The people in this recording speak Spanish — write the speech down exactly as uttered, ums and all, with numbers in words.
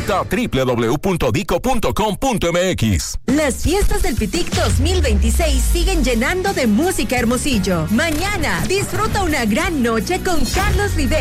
Visita doble u doble u doble u punto dico punto com punto eme equis. Las fiestas del Pitic dos mil veintiséis siguen llenando de música Hermosillo. Mañana disfruta una gran noche con Carlos Rivera